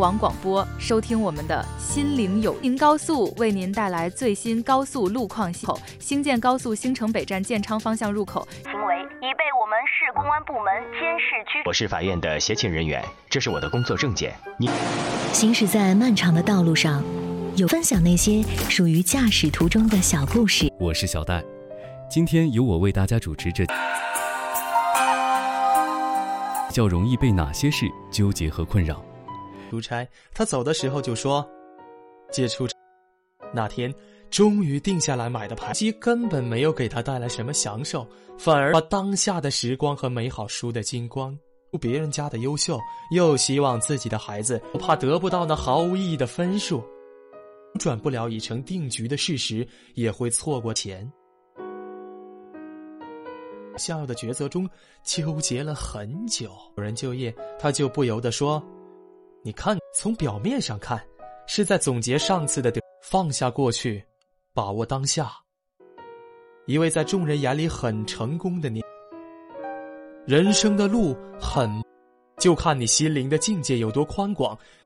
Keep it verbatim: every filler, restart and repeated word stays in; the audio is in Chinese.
网广播，收听我们的心灵有您高速为您带来最新高速路况系统。兴建高速兴城北站建昌方向入口行为已被我们市公安部门监视区。 我是法院的协勤人员，这是我的工作证件。你行驶在漫长的道路上，有分享那些属于驾驶途中的小故事。 我是小戴，今天由我为大家主持这较容易被哪些事纠结和困扰。 出差，他走的时候就说借出差。那天终于定下来买的牌机根本没有给他带来什么享受，反而把当下的时光和美好输得精光。别人家的优秀，又希望自己的孩子怕得不到那毫无意义的分数，转不了已成定局的事实，也会错过钱。想要的抉择中纠结了很久，有人就业，他就不由得说，你看，从表面上看是在总结上次的得，放下过去，把握当下。一位在众人眼里很成功的年，人生的路很，就看你心灵的境界有多宽广。